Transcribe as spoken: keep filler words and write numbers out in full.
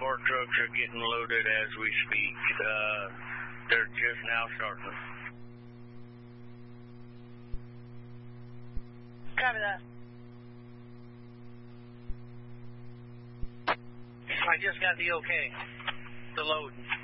our trucks are getting loaded as we speak. Uh, they're just now starting. Copy that. I just got the okay. The load.